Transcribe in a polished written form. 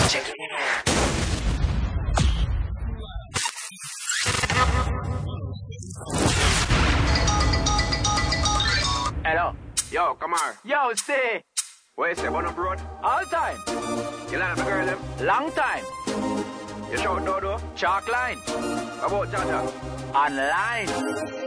Check it out. Hello. Yo, come on. Yo, stay. Where you say, one up road? All time. You line up the girl, them? Long time. You shout no, though? Chalk line. About Jaja? Online.